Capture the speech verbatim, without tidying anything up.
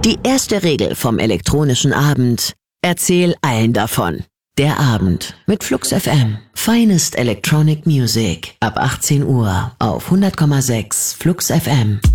Die erste Regel vom elektronischen Abend: Erzähl allen davon. Der Abend mit Flux F M. Finest Electronic Music ab achtzehn Uhr auf hundert Komma sechs Flux F M.